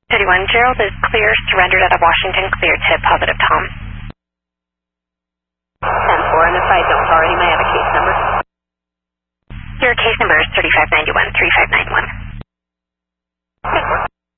31, Gerald is clear, surrendered out of Washington, clear to positive Tom. 10-4, and if I don't already, may I have a case number? Your case number is 3591, 3591. 10-4.